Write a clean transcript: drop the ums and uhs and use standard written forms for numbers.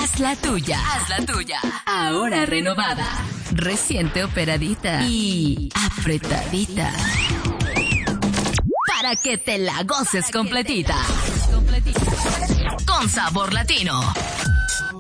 Haz la tuya. Haz la tuya. Ahora renovada. Reciente operadita. Y apretadita. Para que te la goces completita. Con sabor latino.